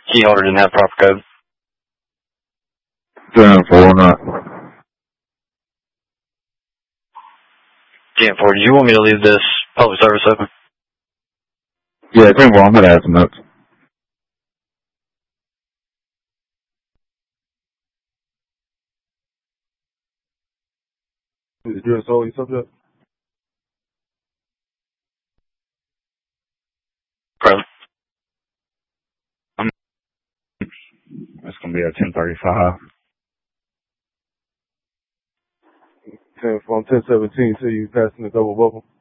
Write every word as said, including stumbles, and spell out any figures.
Key holder didn't have proper code. ten four, not. ten four, do you want me to leave this public service open? Yeah, ten four, I'm going to add some notes. Address only subject? Present. It's going to be at ten thirty-five. ten, from ten seventeen to you passing the double bubble.